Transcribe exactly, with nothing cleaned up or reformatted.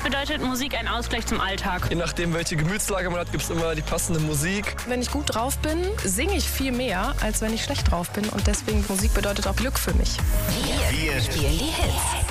bedeutet Musik ein Ausgleich zum Alltag. Je nachdem, welche Gemütslage man hat, gibt es immer die passende Musik. Wenn ich gut drauf bin, singe ich viel mehr, als wenn ich schlecht drauf bin. Und deswegen Musik bedeutet auch Glück für mich. Wir spielen die Hits.